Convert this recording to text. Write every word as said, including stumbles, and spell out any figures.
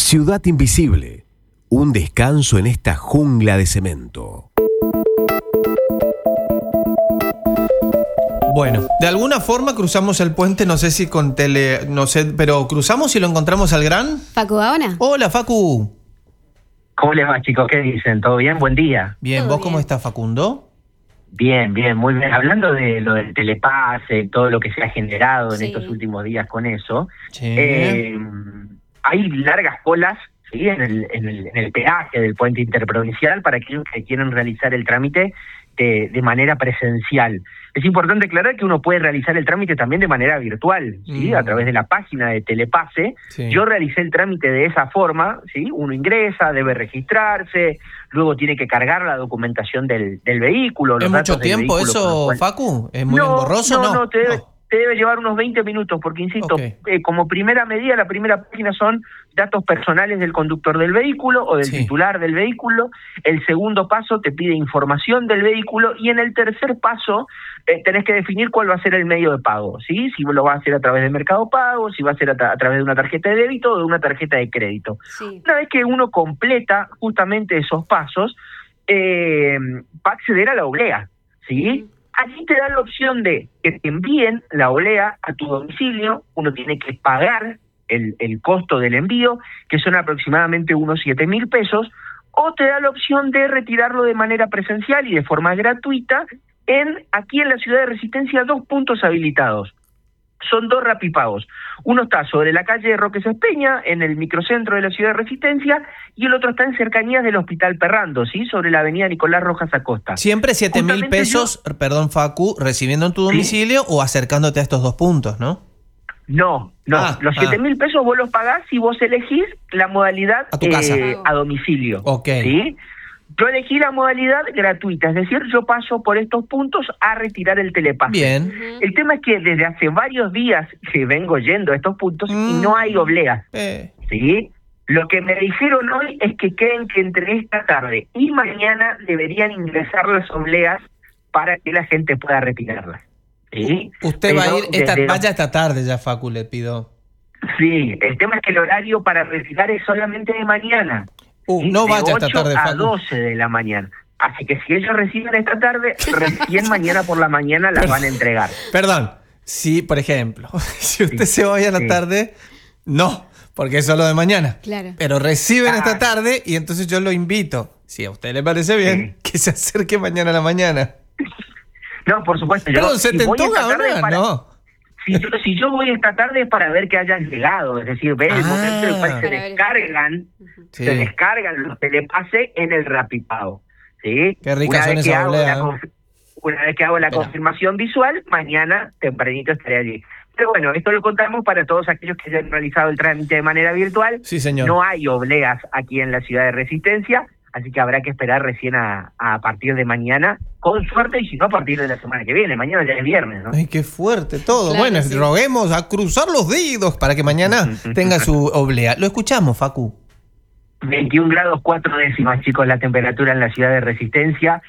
Ciudad Invisible, un descanso en esta jungla de cemento. Bueno, de alguna forma cruzamos el puente, no sé si con tele, no sé, pero cruzamos y lo encontramos al gran Facu Gaona. Hola, Facu. ¿Cómo les va, chicos? ¿Qué dicen? ¿Todo bien? Buen día. Bien, Todo ¿vos bien. cómo estás, Facundo? Bien, bien, muy bien. Hablando de lo del telepase, todo lo que se ha generado en Sí. estos últimos días con eso, Sí. eh, hay largas colas, ¿sí? en, el, en, el, en el peaje del puente interprovincial para aquellos que quieren realizar el trámite de, de manera presencial. Es importante aclarar que uno puede realizar el trámite también de manera virtual, ¿sí? Mm. A través de la página de Telepase. Sí. Yo realicé el trámite de esa forma, ¿sí? Uno ingresa, debe registrarse, luego tiene que cargar la documentación del, del vehículo. ¿Es los mucho datos del tiempo vehículo con eso, los cuales- Facu? ¿Es muy no, engorroso? no, No, no, te debe, No. te debe llevar unos veinte minutos, porque insisto, Ok. eh, como primera medida, la primera página son datos personales del conductor del vehículo o del Sí. titular del vehículo. El segundo paso te pide información del vehículo y en el tercer paso eh, tenés que definir cuál va a ser el medio de pago, ¿sí? Si lo vas a hacer a través de Mercado Pago, si va a ser a, tra- a través de una tarjeta de débito o de una tarjeta de crédito. Sí. Una vez que uno completa justamente esos pasos, eh, va a acceder a la oblea, ¿sí? Allí te da la opción de que te envíen la oblea a tu domicilio, uno tiene que pagar el, el costo del envío, que son aproximadamente unos siete mil pesos, o te da la opción de retirarlo de manera presencial y de forma gratuita en aquí en la ciudad de Resistencia, dos puntos habilitados. Son dos rapipagos. Uno está sobre la calle Roque Cespeña, en el microcentro de la ciudad de Resistencia, y el otro está en cercanías del Hospital Perrando, ¿sí? Sobre la avenida Nicolás Rojas Acosta. Siempre siete mil Justamente pesos, perdón, Facu, recibiendo en tu domicilio o acercándote a estos dos puntos, ¿no? No, no. Ah, los ah. siete mil pesos vos los pagás si vos elegís la modalidad A tu casa. eh, a domicilio. Ok. ¿Sí? Yo elegí la modalidad gratuita, es decir, yo paso por estos puntos a retirar el telepase. Bien. Ujú. El tema es que desde hace varios días que vengo yendo a estos puntos y Mm. no hay obleas, Eh, ¿sí? Lo que me dijeron hoy es que creen que entre esta tarde y mañana deberían ingresar las obleas para que la gente pueda retirarlas. ¿Sí? usted va a Pero ir, esta, desde- vaya esta tarde ya, Facu, le pido. Sí, el tema es que el horario para retirar es solamente de mañana. Uh, ¿sí? no De vaya esta ocho tarde, a Facu. doce de la mañana. Así que si ellos reciben esta tarde, recién mañana por la mañana las van a entregar. Perdón, si, por ejemplo, si usted Sí, se va hoy a la sí. tarde, no, porque es solo de mañana. Claro. Pero reciben Ah. esta tarde y entonces yo lo invito, si a usted le parece bien, que se acerque mañana a la mañana. No, por supuesto. yo- Perdón, ¿se si te voy esta antoja tarde ahora? para- No. Si yo, si yo voy esta tarde es para ver que hayan llegado, es decir, ver el Ah. momento en el cual se Para ver. descargan, Sí. se descargan los telepase en el Rapipago. ¿Sí? Qué ricas Una son vez que esas hago obleas, la ¿eh? conf- Una vez que hago la Espera. confirmación visual, mañana tempranito estaré allí. Pero bueno, esto lo contamos para todos aquellos que hayan realizado el trámite de manera virtual. Sí, señor. No hay obleas aquí en la ciudad de Resistencia, así que habrá que esperar recién a, a partir de mañana, con suerte, y si no, a partir de la semana que viene. Mañana ya es viernes, ¿no? Ay, qué fuerte todo. Claro, bueno, sí. roguemos a cruzar los dedos para que mañana tenga su oblea. Lo escuchamos, Facu. veintiún grados cuatro décimas, chicos, la temperatura en la ciudad de Resistencia.